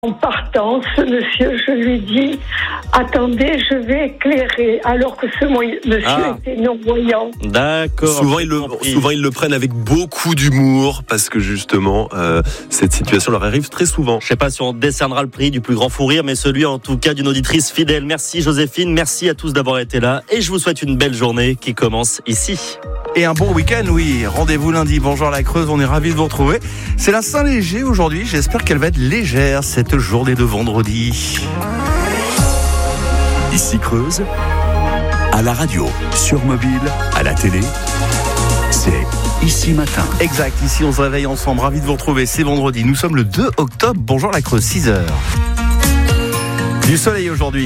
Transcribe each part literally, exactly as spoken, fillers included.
En partant, ce monsieur, je lui dis « Attendez, je vais éclairer », alors que ce mo- monsieur Ah. était non-voyant. D'accord. Souvent ils, le, souvent, ils le prennent avec beaucoup d'humour parce que justement, euh, cette situation leur arrive très souvent. Je sais pas si on décernera le prix du plus grand fou rire, mais celui en tout cas d'une auditrice fidèle. Merci Joséphine, merci à tous d'avoir été là et je vous souhaite une belle journée qui commence ici. Et un bon week-end, oui. Rendez-vous lundi. Bonjour la Creuse, on est ravis de vous retrouver. C'est la Saint-Léger aujourd'hui. J'espère qu'elle va être légère cette journée de vendredi. Ici Creuse, à la radio, sur mobile, à la télé, c'est Ici Matin. Exact, ici on se réveille ensemble. Ravis de vous retrouver, c'est vendredi. Nous sommes le deux octobre. Bonjour la Creuse, six heures. Du soleil aujourd'hui.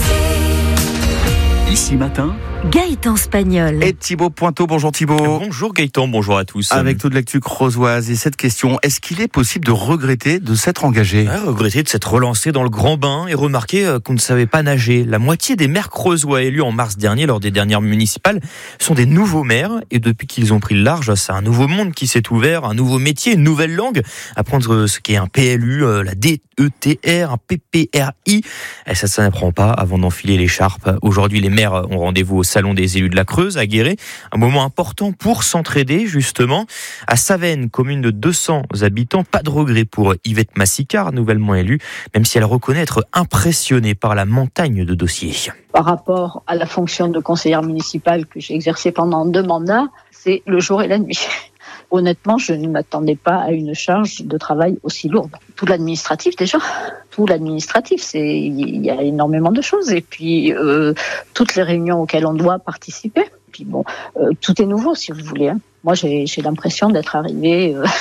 Ici Matin, Gaëtan Spagnol. Et Thibaut Pointeau. Bonjour Thibaut. Bonjour Gaëtan, bonjour à tous. Avec toute l'actu creusoise et cette question, est-ce qu'il est possible de regretter de s'être engagé ? Ouais, regretter de s'être relancé dans le grand bain et remarquer qu'on ne savait pas nager. La moitié des maires creusois élus en mars dernier lors des dernières municipales sont des nouveaux maires et depuis qu'ils ont pris le large, c'est un nouveau monde qui s'est ouvert, un nouveau métier, une nouvelle langue, apprendre ce qu'est un P L U, la D E T R, un P P R I. Et ça, ça n'apprend pas avant d'enfiler l'écharpe. Aujourd'hui, les maires ont rendez-vous au Salon des élus de la Creuse à Guéret, un moment important pour s'entraider justement. À Savenne, commune de deux cents habitants, pas de regret pour Yvette Massicard, nouvellement élue, même si elle reconnaît être impressionnée par la montagne de dossiers. Par rapport à la fonction de conseillère municipale que j'ai exercée pendant deux mandats, c'est le jour et la nuit. Honnêtement, je ne m'attendais pas à une charge de travail aussi lourde. Tout l'administratif déjà, tout l'administratif, c'est il y a énormément de choses. Et puis euh, toutes les réunions auxquelles on doit participer. Puis bon, euh, tout est nouveau si vous voulez. Hein. Moi, j'ai, j'ai l'impression d'être arrivée euh,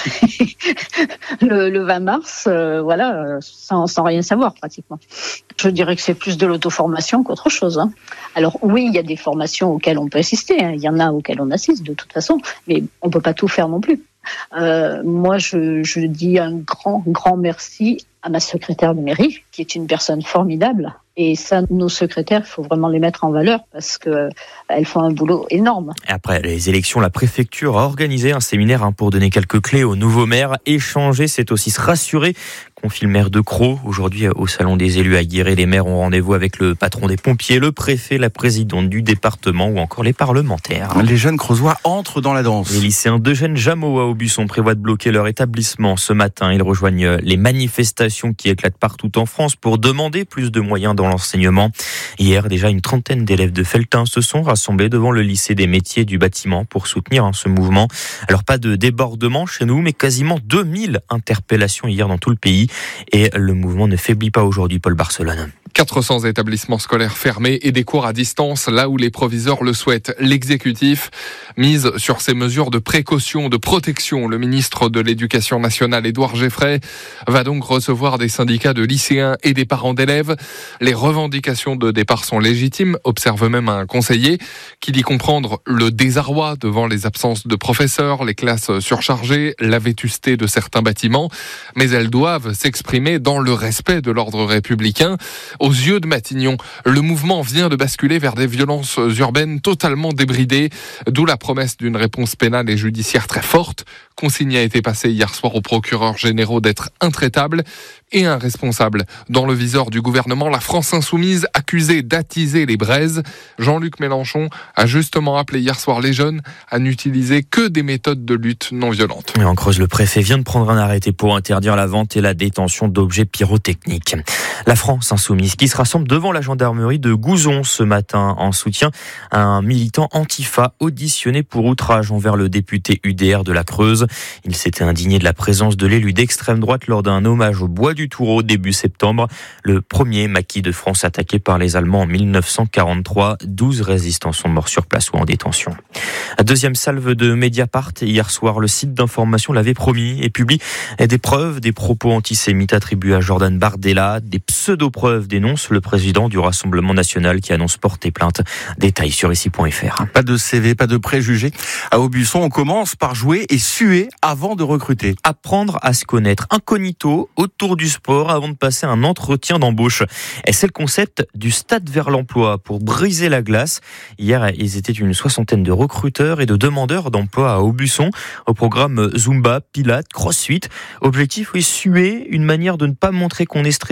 le, le vingt mars, euh, voilà, euh, sans, sans rien savoir pratiquement. Je dirais que c'est plus de l'auto-formation qu'autre chose. Hein. Alors oui, il y a des formations auxquelles on peut assister. Hein. Il y en a auxquelles on assiste de toute façon, mais on peut pas tout faire non plus. Euh, moi, je, je dis un grand, grand merci à ma secrétaire de mairie, qui est une personne formidable. Et ça, nos secrétaires, il faut vraiment les mettre en valeur parce que elles font un boulot énorme. Et après les élections, la préfecture a organisé un séminaire hein, pour donner quelques clés aux nouveaux maires. Échanger, c'est aussi se rassurer, confie le maire de Crau. Aujourd'hui, au Salon des élus à Guéret, les maires ont rendez-vous avec le patron des pompiers, le préfet, la présidente du département ou encore les parlementaires. Les jeunes creusois entrent dans la danse. Les lycéens d'Eugène Jameau à Aubusson prévoient de bloquer leur établissement ce matin. Ils rejoignent les manifestations qui éclatent partout en France pour demander plus de moyens dans l'enseignement. Hier, déjà une trentaine d'élèves de Felletin se sont rassemblés devant le lycée des métiers du bâtiment pour soutenir hein, ce mouvement. Alors pas de débordement chez nous, mais quasiment deux mille interpellations hier dans tout le pays. Et le mouvement ne faiblit pas aujourd'hui, Paul Barcelone. quatre cents établissements scolaires fermés et des cours à distance là où les proviseurs le souhaitent. L'exécutif mise sur ces mesures de précaution, de protection. Le ministre de l'Éducation nationale, Édouard Geffray, va donc recevoir des syndicats de lycéens et des parents d'élèves. Les revendications de départ sont légitimes, observe même un conseiller qui dit comprendre le désarroi devant les absences de professeurs, les classes surchargées, la vétusté de certains bâtiments, mais elles doivent s'exprimer dans le respect de l'ordre républicain. Aux yeux de Matignon, le mouvement vient de basculer vers des violences urbaines totalement débridées, d'où la promesse d'une réponse pénale et judiciaire très forte. Consigne a été passée hier soir aux procureurs généraux d'être intraitables et irresponsables. Dans le viseur du gouvernement, la France insoumise accusée d'attiser les braises. Jean-Luc Mélenchon a justement appelé hier soir les jeunes à n'utiliser que des méthodes de lutte non violentes. Et en Creuse, le préfet vient de prendre un arrêté pour interdire la vente et la détention d'objets pyrotechniques. La France insoumise qui se rassemble devant la gendarmerie de Gouzon ce matin en soutien à un militant Antifa auditionné pour outrage envers le député U D R de la Creuse. Il s'était indigné de la présence de l'élu d'extrême droite lors d'un hommage au Bois du Toureau début septembre. Le premier maquis de France attaqué par les Allemands en mille neuf cent quarante-trois. douze résistants sont morts sur place ou en détention. Deuxième salve de Mediapart. Hier soir, le site d'information l'avait promis et publie des preuves des propos antisémites attribués à Jordan Bardella. Des pseudo-preuves dénonce le président du Rassemblement national qui annonce porter plainte. Détails sur ici point f r. Pas de C V, pas de préjugés. À Aubusson, on commence par jouer et suer avant de recruter. Apprendre à se connaître incognito autour du sport avant de passer un entretien d'embauche. Et c'est le concept du stade vers l'emploi pour briser la glace. Hier, ils étaient une soixantaine de recruteurs et de demandeurs d'emploi à Aubusson au programme Zumba, Pilates, Crossfit. Objectif, oui, suer, une manière de ne pas montrer qu'on est stressé